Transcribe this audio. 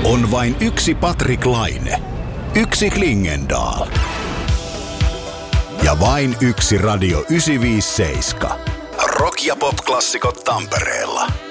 On vain yksi Patrik Laine, yksi Klingendahl ja vain yksi Radio 957. Rock- ja pop-klassikot Tampereella.